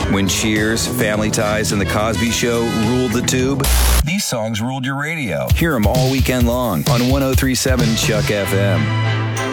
When Cheers, Family Ties, and The Cosby Show ruled the tube, these songs ruled your radio. Hear them all weekend long on 103.7 Chuck FM.